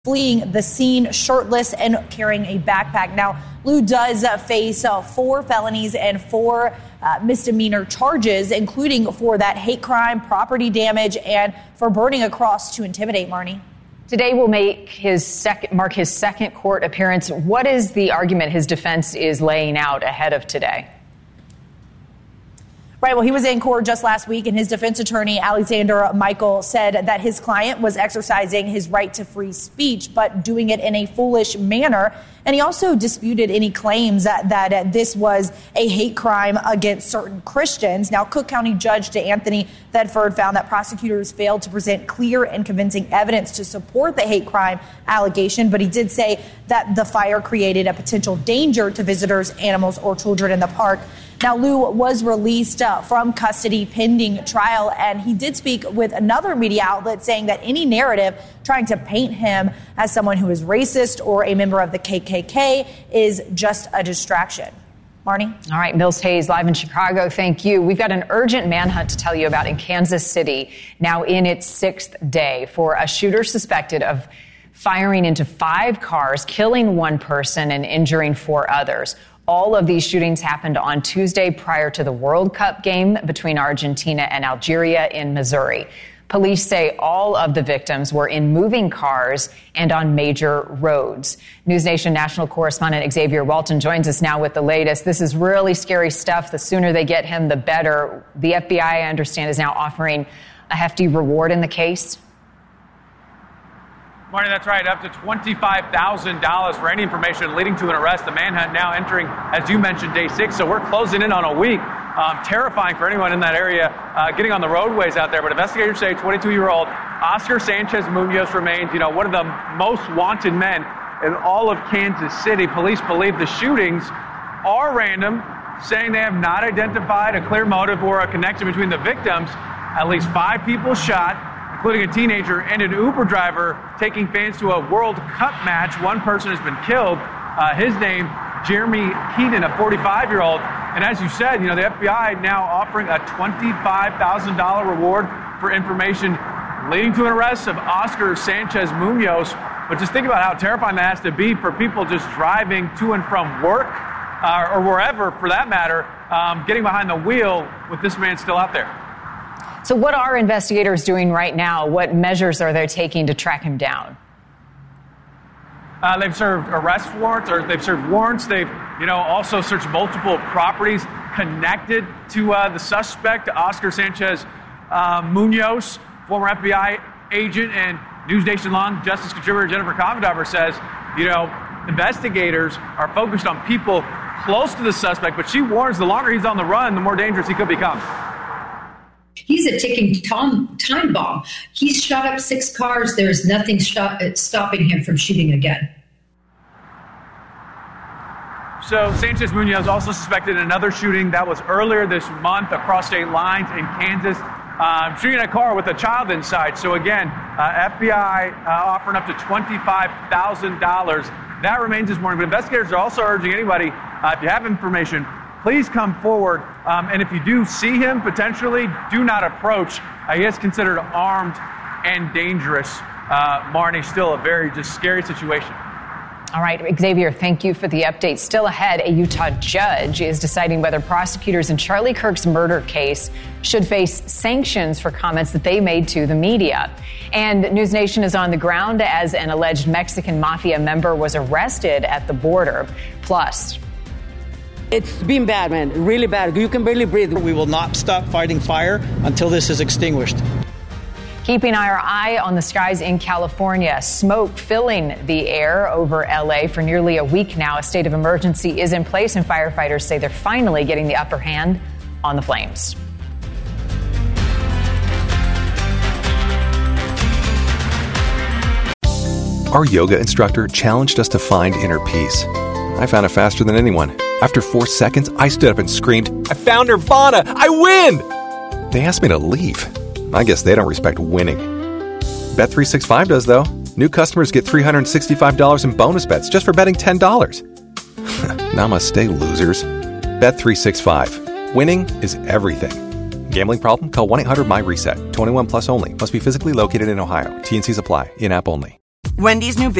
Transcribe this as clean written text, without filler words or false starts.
fleeing the scene shirtless and carrying a backpack. Now, Lou does face 4 felonies and 4 misdemeanor charges, including for that hate crime, property damage, and for burning a cross to intimidate. Marnie. Today will mark his second court appearance. What is the argument his defense is laying out ahead of today? Right. Well, he was in court just last week, and his defense attorney, Alexander Michael, said that his client was exercising his right to free speech, but doing it in a foolish manner. And he also disputed any claims that this was a hate crime against certain Christians. Now, Cook County Judge DeAnthony Thedford found that prosecutors failed to present clear and convincing evidence to support the hate crime allegation, but he did say that the fire created a potential danger to visitors, animals, or children in the park. Now, Lou was released from custody pending trial, and he did speak with another media outlet saying that any narrative trying to paint him as someone who is racist or a member of the KKK is just a distraction. Marnie? All right, Mills Hayes, live in Chicago. Thank you. We've got an urgent manhunt to tell you about in Kansas City, now in its 6th day, for a shooter suspected of firing into 5 cars, killing 1 person and injuring 4 others. All of these shootings happened on Tuesday prior to the World Cup game between Argentina and Algeria in Missouri. Police say all of the victims were in moving cars and on major roads. NewsNation national correspondent Xavier Walton joins us now with the latest. This is really scary stuff. The sooner they get him, the better. The FBI, I understand, is now offering a hefty reward in the case. Marty, that's right. Up to $25,000 for any information leading to an arrest. The manhunt now entering, as you mentioned, day 6. So we're closing in on a week. Terrifying for anyone in that area getting on the roadways out there. But investigators say 22-year-old Oscar Sanchez Munoz remains, one of the most wanted men in all of Kansas City. Police believe the shootings are random, saying they have not identified a clear motive or a connection between the victims. At least 5 people shot, including a teenager and an Uber driver taking fans to a World Cup match. 1 person has been killed. His name, Jeremy Keenan, a 45-year-old. And as you said, the FBI now offering a $25,000 reward for information leading to an arrest of Oscar Sanchez Munoz. But just think about how terrifying that has to be for people just driving to and from work or wherever, for that matter, getting behind the wheel with this man still out there. So what are investigators doing right now? What measures are they taking to track him down? They've served arrest warrants, or they've served warrants. They've, also searched multiple properties connected to the suspect, Oscar Sanchez Munoz. Former FBI agent and NewsNation Law Justice contributor Jennifer Commandauber says, investigators are focused on people close to the suspect, but she warns the longer he's on the run, the more dangerous he could become. He's a ticking time bomb. He's shot up 6 cars. There is nothing stopping him from shooting again. So Sanchez Munoz also suspected in another shooting that was earlier this month across state lines in Kansas, shooting a car with a child inside. So again, FBI offering up to $25,000. That remains this morning. But investigators are also urging anybody, if you have information, please come forward. And if you do see him, potentially, do not approach. He is considered armed and dangerous. Marnie, still a very just scary situation. All right, Xavier, thank you for the update. Still ahead, a Utah judge is deciding whether prosecutors in Charlie Kirk's murder case should face sanctions for comments that they made to the media. And NewsNation is on the ground as an alleged Mexican mafia member was arrested at the border. Plus, it's been bad, man. Really bad. You can barely breathe. We will not stop fighting fire until this is extinguished. Keeping our eye on the skies in California, smoke filling the air over L.A. for nearly a week now. A state of emergency is in place, and firefighters say they're finally getting the upper hand on the flames. Our yoga instructor challenged us to find inner peace. I found it faster than anyone. After 4 seconds, I stood up and screamed, "I found Nirvana! I win!" They asked me to leave. I guess they don't respect winning. Bet365 does, though. New customers get $365 in bonus bets just for betting $10. Namaste, losers. Bet365. Winning is everything. Gambling problem? Call 1-800-MY-RESET. 21 plus only. Must be physically located in Ohio. T&Cs apply. In-app only. Wendy's new